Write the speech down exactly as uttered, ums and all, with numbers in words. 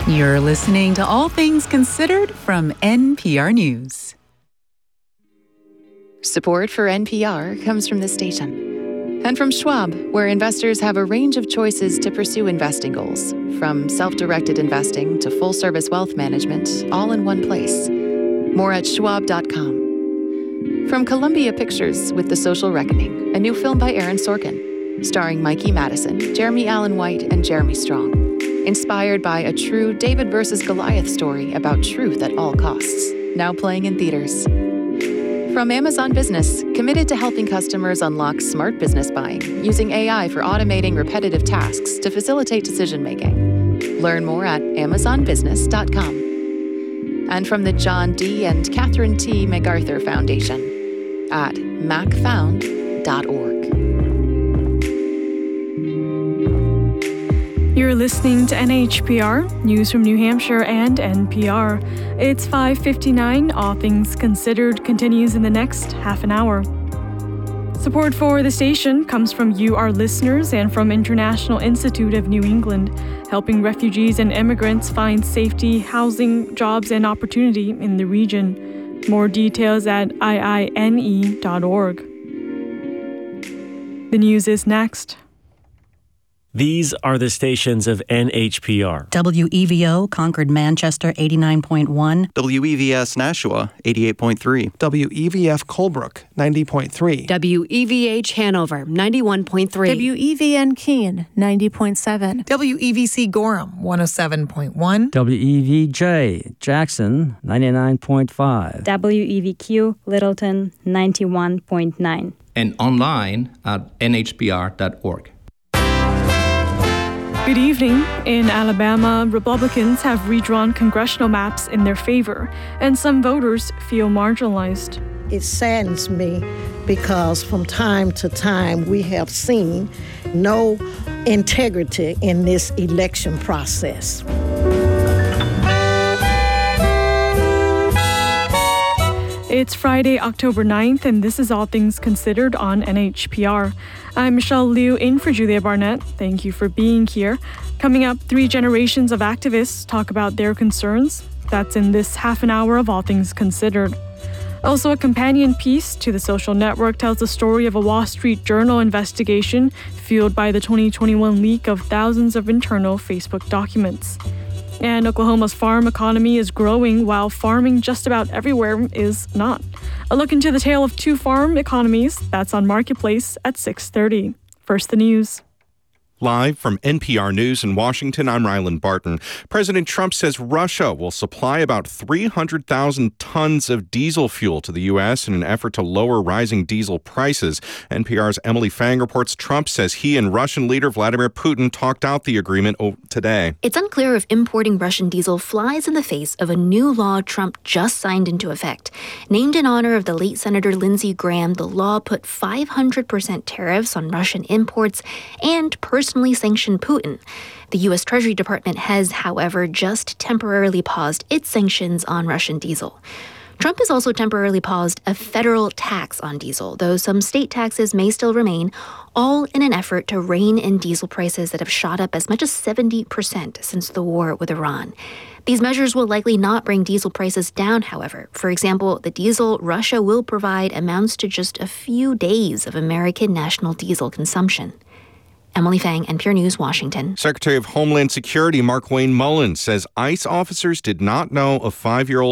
You're listening to All Things Considered from N P R News. Support for N P R comes from this station and from Schwab, where investors have a range of choices to pursue investing goals, from self-directed investing to full-service wealth management, all in one place. More at schwab dot com. From Columbia Pictures with The Social Reckoning, a new film by Aaron Sorkin, starring Mikey Madison, Jeremy Allen White, and Jeremy Strong. Inspired by a true David versus Goliath story about truth at all costs, now playing in theaters. From Amazon Business, committed to helping customers unlock smart business buying, using A I for automating repetitive tasks to facilitate decision-making. Learn more at amazon business dot com. And from the John D. and Catherine T. MacArthur Foundation at mac found dot org. You're listening to N H P R, news from New Hampshire and N P R. It's five fifty-nine. All Things Considered continues in the next half an hour. Support for the station comes from you, our listeners, and from International Institute of New England, helping refugees and immigrants find safety, housing, jobs, and opportunity in the region. More details at I I N E dot org. The news is next. These are the stations of N H P R. W E V O, Concord, Manchester, eighty-nine point one. W E V S, Nashua, eighty-eight point three. W E V F, Colebrook, ninety point three. W E V H, Hanover, ninety-one point three. W E V N, Keene, ninety point seven. W E V C, Gorham, one oh seven point one. W E V J, Jackson, ninety-nine point five. W E V Q, Littleton, ninety-one point nine. And online at N H P R dot org. Good evening. In Alabama, Republicans have redrawn congressional maps in their favor, and some voters feel marginalized. It saddens me because from time to time we have seen no integrity in this election process. It's Friday, October ninth, and this is All Things Considered on N H P R. I'm Michelle Liu in for Julia Barnett. Thank you for being here. Coming up, three generations of activists talk about their concerns. That's in this half an hour of All Things Considered. Also, a companion piece to The Social Network tells the story of a Wall Street Journal investigation fueled by the twenty twenty-one leak of thousands of internal Facebook documents. And Oklahoma's farm economy is growing while farming just about everywhere is not. A look into the tale of two farm economies, that's on Marketplace at six thirty. First, the news. Live from N P R News in Washington, I'm Ryland Barton. President Trump says Russia will supply about three hundred thousand tons of diesel fuel to the U S in an effort to lower rising diesel prices. N P R's Emily Fang reports Trump says he and Russian leader Vladimir Putin talked out the agreement today. It's unclear if importing Russian diesel flies in the face of a new law Trump just signed into effect. Named in honor of the late Senator Lindsey Graham, the law put five hundred percent tariffs on Russian imports and personally sanctioned Putin. The U S Treasury Department has, however, just temporarily paused its sanctions on Russian diesel. Trump has also temporarily paused a federal tax on diesel, though some state taxes may still remain, all in an effort to rein in diesel prices that have shot up as much as seventy percent since the war with Iran. These measures will likely not bring diesel prices down, however. For example, the diesel Russia will provide amounts to just a few days of American national diesel consumption. Emily Fang, N P R News, Washington. Secretary of Homeland Security Mark Wayne Mullins says ICE officers did not know a five-year-old